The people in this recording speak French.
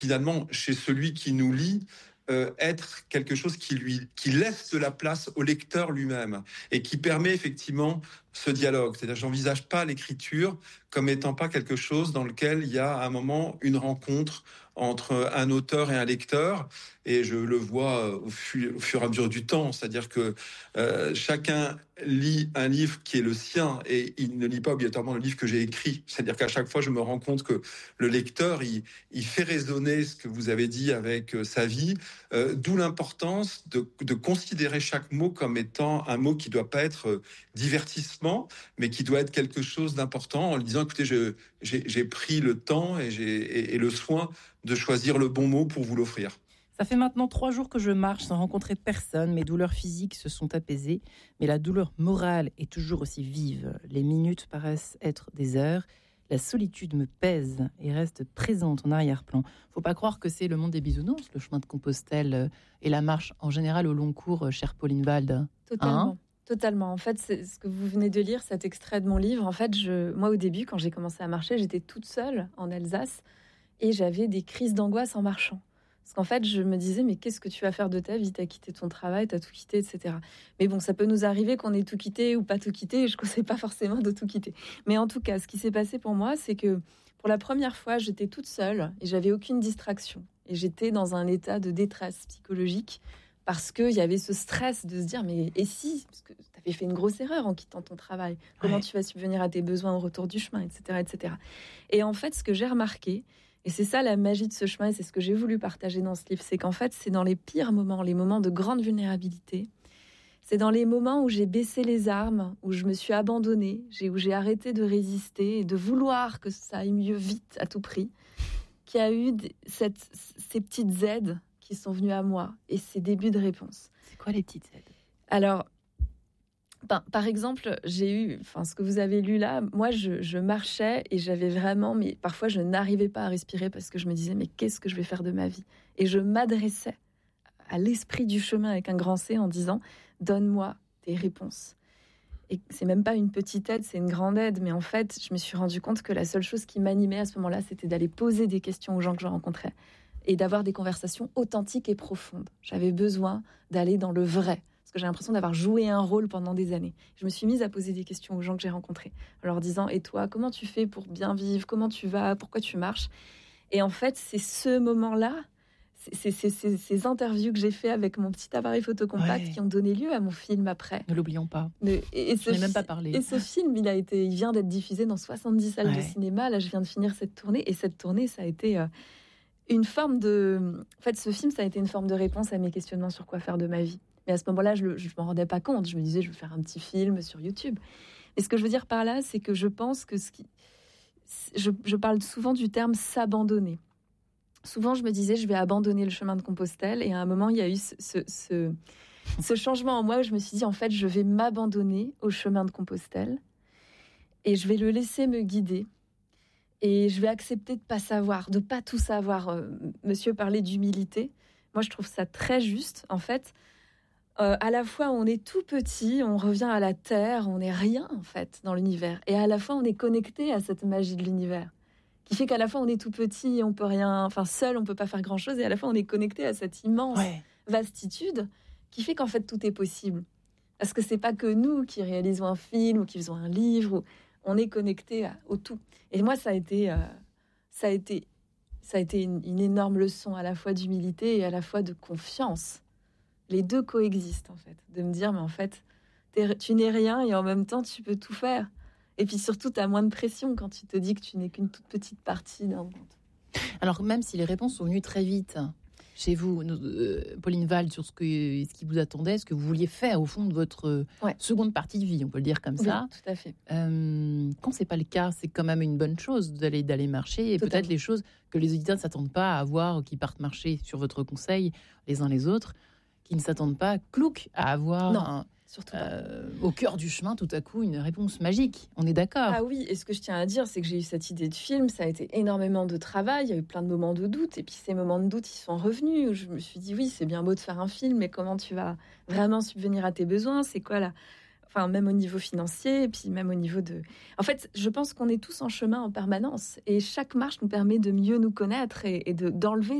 finalement, chez celui qui nous lit, être quelque chose qui laisse de la place au lecteur lui-même et qui permet effectivement ce dialogue. C'est-à-dire, j'envisage pas l'écriture comme étant pas quelque chose dans lequel il y a à un moment une rencontre entre un auteur et un lecteur. Et je le vois au fur et à mesure du temps. C'est-à-dire que chacun lit un livre qui est le sien et il ne lit pas obligatoirement le livre que j'ai écrit. C'est-à-dire qu'à chaque fois, je me rends compte que le lecteur, il fait résonner ce que vous avez dit avec sa vie. D'où l'importance de considérer chaque mot comme étant un mot qui doit pas être divertissement, mais qui doit être quelque chose d'important en lui disant, écoutez, j'ai pris le temps et le soin de choisir le bon mot pour vous l'offrir. Ça fait maintenant 3 jours que je marche sans rencontrer personne. Mes douleurs physiques se sont apaisées, mais la douleur morale est toujours aussi vive. Les minutes paraissent être des heures. La solitude me pèse et reste présente en arrière-plan. Faut pas croire que c'est le monde des bisounours, le chemin de Compostelle et la marche en général au long cours, chère Pauline Wald. Totalement. Totalement. En fait, c'est ce que vous venez de lire, cet extrait de mon livre. En fait, moi, au début, quand j'ai commencé à marcher, j'étais toute seule en Alsace et j'avais des crises d'angoisse en marchant. Parce qu'en fait, je me disais, mais qu'est-ce que tu vas faire de ta vie ? T'as quitté ton travail, t'as tout quitté, etc. Mais bon, ça peut nous arriver qu'on ait tout quitté ou pas tout quitté. Je ne conseille pas forcément de tout quitter. Mais en tout cas, ce qui s'est passé pour moi, c'est que pour la première fois, j'étais toute seule et j'avais aucune distraction. Et j'étais dans un état de détresse psychologique parce qu'il y avait ce stress de se dire, mais et si ? Parce que tu avais fait une grosse erreur en quittant ton travail. Comment tu vas subvenir à tes besoins au retour du chemin, etc., etc. Et en fait, ce que j'ai remarqué, et c'est ça la magie de ce chemin, et c'est ce que j'ai voulu partager dans ce livre, c'est qu'en fait, c'est dans les pires moments, les moments de grande vulnérabilité, c'est dans les moments où j'ai baissé les armes, où je me suis abandonnée, où j'ai arrêté de résister et de vouloir que ça aille mieux vite à tout prix, qu'il y a eu ces petites aides qui sont venues à moi et ces débuts de réponse. C'est quoi les petites aides ? Alors, par exemple, j'ai eu, ce que vous avez lu là, moi je marchais et j'avais vraiment, mais parfois je n'arrivais pas à respirer parce que je me disais, mais qu'est-ce que je vais faire de ma vie ? Et je m'adressais à l'esprit du chemin avec un grand C en disant, donne-moi des réponses. Et c'est même pas une petite aide, c'est une grande aide, mais en fait, je me suis rendu compte que la seule chose qui m'animait à ce moment-là, c'était d'aller poser des questions aux gens que je rencontrais et d'avoir des conversations authentiques et profondes. J'avais besoin d'aller dans le vrai. Parce que j'ai l'impression d'avoir joué un rôle pendant des années. Je me suis mise à poser des questions aux gens que j'ai rencontrés, en leur disant, et toi, comment tu fais pour bien vivre ? Comment tu vas ? Pourquoi tu marches ? Et en fait, c'est ce moment-là, ces interviews que j'ai fait avec mon petit appareil photo compact qui ont donné lieu à mon film après. Ne l'oublions pas. Je n'ai même pas parlé. Et ce film, il vient d'être diffusé dans 70 salles de cinéma. Là, je viens de finir cette tournée. Et cette tournée, ça a été une forme de... En fait, ce film, ça a été une forme de réponse à mes questionnements sur quoi faire de ma vie. Mais à ce moment-là, je ne m'en rendais pas compte. Je me disais, je vais faire un petit film sur YouTube. Et ce que je veux dire par là, c'est que je pense que je parle souvent du terme s'abandonner. Souvent, je me disais, je vais abandonner le chemin de Compostelle. Et à un moment, il y a eu ce changement en moi où je me suis dit, en fait, je vais m'abandonner au chemin de Compostelle et je vais le laisser me guider. Et je vais accepter de ne pas savoir, de ne pas tout savoir. Monsieur parlait d'humilité. Moi, je trouve ça très juste. En fait, à la fois, on est tout petit, on revient à la terre, on n'est rien, en fait, dans l'univers. Et à la fois, on est connecté à cette magie de l'univers, qui fait qu'à la fois, on est tout petit et on peut rien... seul, on peut pas faire grand-chose. Et à la fois, on est connecté à cette immense vastitude qui fait qu'en fait, tout est possible. Parce que c'est pas que nous qui réalisons un film ou qui faisons un livre. On est connecté au tout. Et moi, ça a été une énorme leçon à la fois d'humilité et à la fois de confiance. Les deux coexistent, en fait. De me dire, mais en fait, tu n'es rien et en même temps, tu peux tout faire. Et puis surtout, tu as moins de pression quand tu te dis que tu n'es qu'une toute petite partie d'un monde. Alors, même si les réponses sont venues très vite chez vous, Pauline Wald, sur ce qui vous attendait, ce que vous vouliez faire au fond de votre seconde partie de vie, on peut le dire comme ça. Oui, tout à fait. Quand c'est pas le cas, c'est quand même une bonne chose d'aller marcher et Totalement. Peut-être les choses que les auditeurs ne s'attendent pas à voir, qui partent marcher sur votre conseil les uns les autres, qui ne s'attendent pas, à avoir surtout pas. Au cœur du chemin, tout à coup, une réponse magique. On est d'accord. Ah oui, et ce que je tiens à dire, c'est que j'ai eu cette idée de film, ça a été énormément de travail, il y a eu plein de moments de doute, et puis ces moments de doute, ils sont revenus, où je me suis dit, oui, c'est bien beau de faire un film, mais comment tu vas vraiment subvenir à tes besoins ? C'est quoi là ? Enfin, même au niveau financier, et puis même au niveau de... En fait, je pense qu'on est tous en chemin en permanence. Et chaque marche nous permet de mieux nous connaître et d'enlever